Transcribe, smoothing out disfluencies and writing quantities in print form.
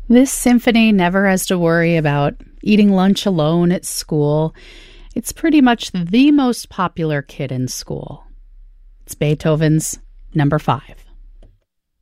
This symphony never has to worry about eating lunch alone at school. It's pretty much the most popular kid in school. It's Beethoven's number 5.